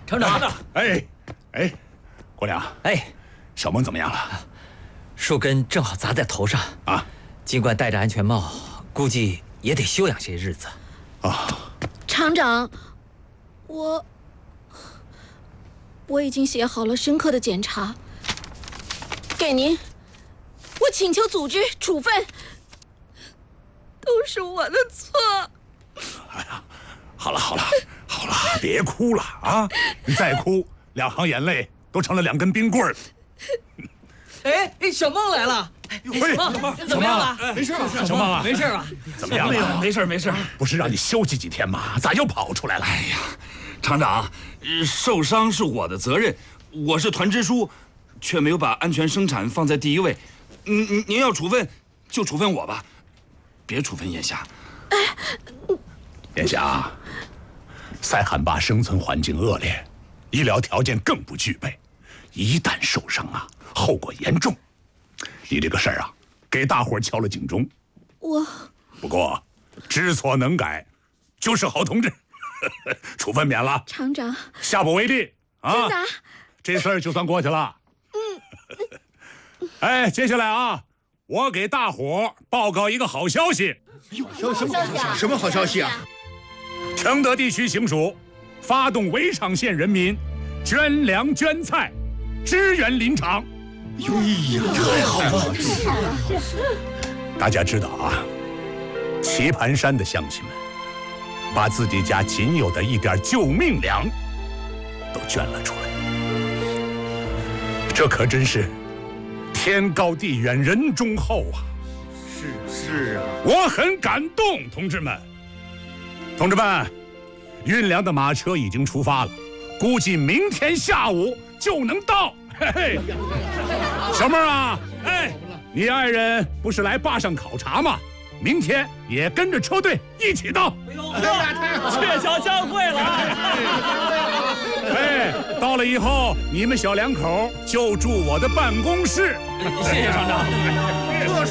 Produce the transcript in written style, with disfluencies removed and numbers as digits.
厂长， 哎，国良，小萌怎么样了？ 树根正好砸在头上啊， 尽管戴着安全帽，估计也得休养些日子。 厂长，我已经写好了深刻的检查，给您。我请求组织处分，都是我的错。 哎呀，好了，别哭了啊！你再哭，2行眼泪都成了2根冰棍儿。 小梦来了。 小梦怎么样了？ 没事吧？ 小梦啊， 没事吧？ 怎么样了？ 没事。 不是让你休息几天吗？咋又跑出来了？ 哎呀，厂长，受伤是我的责任，我是团支书，却没有把安全生产放在第一位。您要处分就处分我吧，别处分燕霞。 燕霞，塞罕坝生存环境恶劣，医疗条件更不具备，一旦受伤啊，后果严重。你这个事儿啊，给大伙儿敲了警钟。不过，知错能改，就是好同志。处分免了， 厂长， 下不为例啊！ 真的？ 这事儿就算过去了。接下来啊，我给大伙儿报告一个好消息。 什么好消息啊？ 承德地区行署发动潍厂县人民捐粮捐菜，支援林场。 太好了！ 大家知道啊，棋盘山的乡亲们把自己家仅有的一点救命粮都捐了出来，这可真是天高地远，人忠厚啊！ 是啊， 我很感动，同志们，运粮的马车已经出发了，估计明天下午就能到。小妹儿啊，你爱人不是来坝上考察吗？明天也跟着车队一起到。 鹊桥相会了。 到了以后，你们小两口就住我的办公室。 谢谢厂长。